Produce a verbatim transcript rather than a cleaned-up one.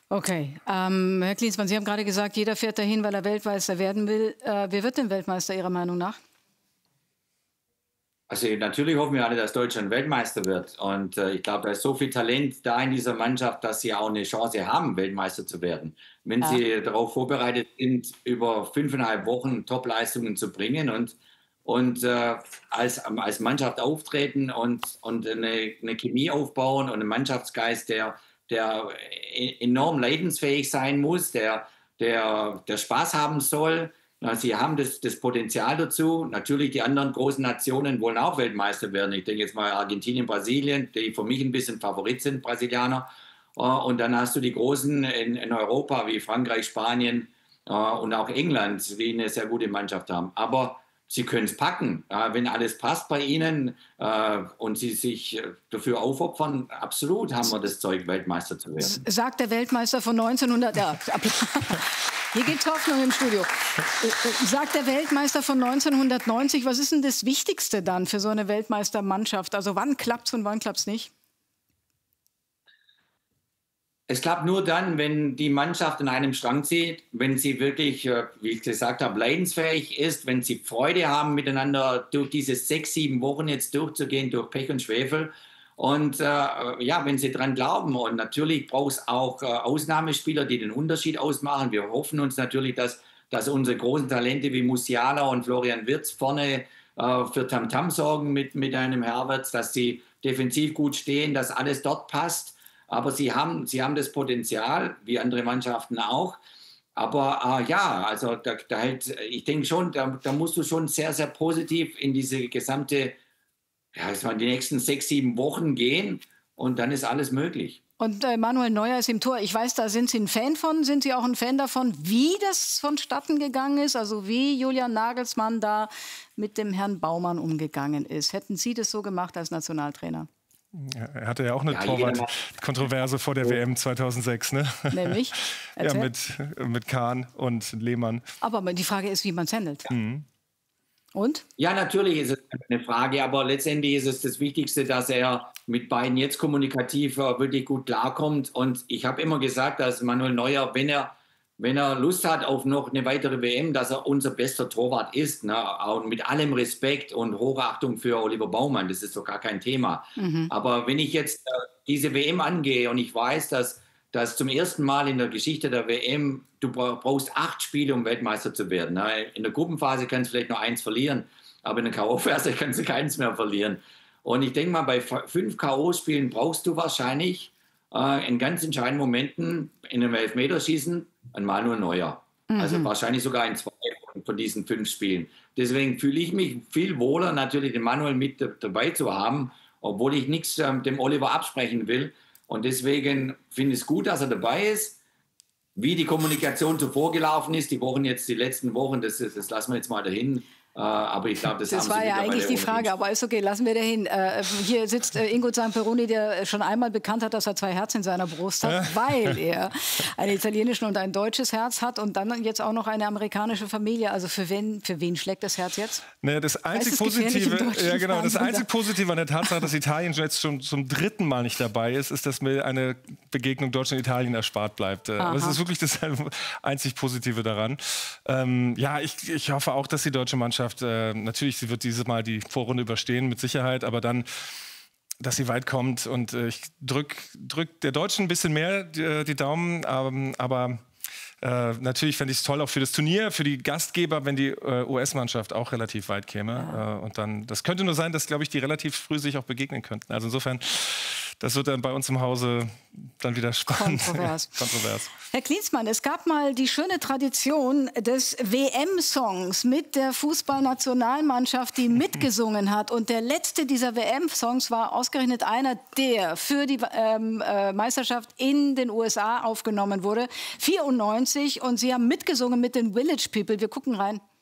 Okay, ähm, Herr Klinsmann, Sie haben gerade gesagt, jeder fährt dahin, weil er Weltmeister werden will. Äh, wer wird denn Weltmeister Ihrer Meinung nach? Also natürlich hoffen wir alle, dass Deutschland Weltmeister wird. Und äh, ich glaube, da ist so viel Talent da in dieser Mannschaft, dass sie auch eine Chance haben, Weltmeister zu werden. Wenn Ja. sie darauf vorbereitet sind, über fünfeinhalb Wochen Top-Leistungen zu bringen und, und äh, als, als Mannschaft auftreten und, und eine, eine Chemie aufbauen und einen Mannschaftsgeist, der, der enorm leidensfähig sein muss, der, der, der Spaß haben soll. Sie haben das, das Potenzial dazu. Natürlich, die anderen großen Nationen wollen auch Weltmeister werden. Ich denke jetzt mal Argentinien, Brasilien, die für mich ein bisschen Favorit sind, Brasilianer. Und dann hast du die Großen in, in Europa wie Frankreich, Spanien und auch England, die eine sehr gute Mannschaft haben. Aber sie können es packen, wenn alles passt bei ihnen und sie sich dafür aufopfern. Absolut haben wir das Zeug, Weltmeister zu werden. Sagt der Weltmeister von neunzehnhundert... Ja, hier gibt's Hoffnung im Studio. Sagt der Weltmeister von neunzehnhundertneunzig, was ist denn das Wichtigste dann für so eine Weltmeistermannschaft? Also wann klappt's und wann klappt's nicht? Es klappt nur dann, wenn die Mannschaft in einem Strang zieht, wenn sie wirklich, wie ich gesagt habe, leidensfähig ist, wenn sie Freude haben, miteinander durch diese sechs, sieben Wochen jetzt durchzugehen, durch Pech und Schwefel. Und äh, ja, wenn sie dran glauben. Und natürlich braucht es auch äh, Ausnahmespieler, die den Unterschied ausmachen. Wir hoffen uns natürlich, dass, dass unsere großen Talente wie Musiala und Florian Wirtz vorne äh, für Tamtam sorgen mit, mit einem Herberts, dass sie defensiv gut stehen, dass alles dort passt. Aber sie haben, sie haben das Potenzial, wie andere Mannschaften auch. Aber äh, ja, also da, da halt, ich denke schon, da, da musst du schon sehr, sehr positiv in diese gesamte, ja, es waren die nächsten sechs, sieben Wochen gehen und dann ist alles möglich. Und äh, Manuel Neuer ist im Tor. Ich weiß, da sind Sie ein Fan von. Sind Sie auch ein Fan davon, wie das vonstatten gegangen ist? Also wie Julian Nagelsmann da mit dem Herrn Baumann umgegangen ist. Hätten Sie das so gemacht als Nationaltrainer? Er hatte ja auch eine ja, Torwart-Kontroverse vor der oh. W M zweitausendsechs, ne? Nämlich? Ja, mit, mit Kahn und Lehmann. Aber die Frage ist, wie man es handelt. Mhm. Und? Ja, natürlich ist es eine Frage, aber letztendlich ist es das Wichtigste, dass er mit beiden jetzt kommunikativ wirklich gut klarkommt. Und ich habe immer gesagt, dass Manuel Neuer, wenn er, wenn er Lust hat auf noch eine weitere W M, dass er unser bester Torwart ist. Ne? Auch mit allem Respekt und Hochachtung für Oliver Baumann, das ist doch gar kein Thema. Mhm. Aber wenn ich jetzt äh, diese W M angehe und ich weiß, dass, dass zum ersten Mal in der Geschichte der W M du brauchst acht Spiele, um Weltmeister zu werden. Ne? In der Gruppenphase kannst du vielleicht nur eins verlieren, aber in der K O-Phase kannst du keins mehr verlieren. Und ich denke mal, bei fünf K O-Spielen brauchst du wahrscheinlich äh, in ganz entscheidenden Momenten in einem Elfmeterschießen ein Manuel Neuer. Mhm. Also wahrscheinlich sogar in zwei von diesen fünf Spielen. Deswegen fühle ich mich viel wohler, natürlich den Manuel mit dabei zu haben, obwohl ich nichts äh, dem Oliver absprechen will. Und deswegen finde ich es gut, dass er dabei ist. Wie die Kommunikation zuvor gelaufen ist, die Wochen jetzt, die letzten Wochen, das, das lassen wir jetzt mal dahin. Uh, aber ich glaube, das, das haben war Sie ja eigentlich die Frage, aber ist okay, lassen wir dahin. Äh, hier sitzt äh, Ingo Zamperoni, der schon einmal bekannt hat, dass er zwei Herzen in seiner Brust hat, weil er ein italienisches und ein deutsches Herz hat und dann jetzt auch noch eine amerikanische Familie. Also für wen, für wen schlägt das Herz jetzt? Naja, das einzig Positive, ja, genau, das einzig Positive an der Tatsache, dass Italien jetzt schon zum dritten Mal nicht dabei ist, ist, dass mir eine Begegnung Deutschland-Italien erspart bleibt. Aha. Das ist wirklich das einzig Positive daran. Ähm, ja, ich, ich hoffe auch, dass die deutsche Mannschaft Äh, natürlich, sie wird dieses Mal die Vorrunde überstehen, mit Sicherheit, aber dann, dass sie weit kommt. Und äh, ich drück, drück der Deutschen ein bisschen mehr die, die Daumen, ähm, aber äh, natürlich fände ich es toll auch für das Turnier, für die Gastgeber, wenn die äh, U S-Mannschaft auch relativ weit käme. Ja. Äh, und dann, das könnte nur sein, dass, glaube ich, die relativ früh sich auch begegnen könnten. Also insofern, das wird dann bei uns im Hause dann wieder spannend. Kontrovers. Kontrovers. Herr Klinsmann, es gab mal die schöne Tradition des W M-Songs mit der Fußballnationalmannschaft, die mitgesungen hat. Und der letzte dieser W M-Songs war ausgerechnet einer, der für die ähm, äh, Meisterschaft in den U S A aufgenommen wurde. vierundneunzig. Und Sie haben mitgesungen mit den Village People. Wir gucken rein.